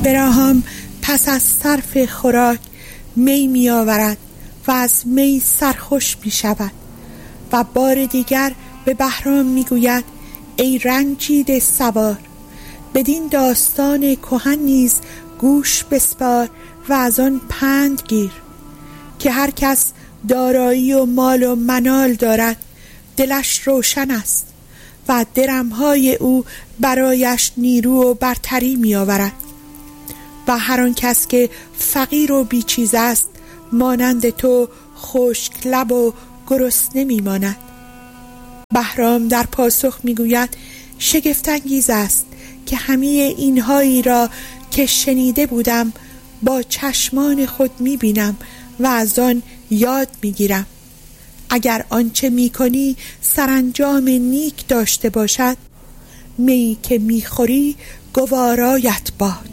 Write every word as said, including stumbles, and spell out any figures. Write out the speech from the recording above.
براهام پس از صرف خوراک می می آورد و از می سرخوش می شود و بار دیگر به بهرام می گوید ای رنجیده سوار، بدین داستان کهن نیز گوش بسپار و از آن پند گیر که هر کس دارایی و مال و منال دارد دلش روشن است و درمهای او برایش نیرو و برتری می آورد و هر آن کس که فقیر و بیچیز است مانند تو خشک لب و گرسنه می ماند. بهرام در پاسخ می گوید شگفت انگیز است که همه اینهایی را که شنیده بودم با چشمان خود می بینم و از آن یاد می گیرم. اگر آنچه می کنی سرانجام نیک داشته باشد، می که می خوری گوارایت باد.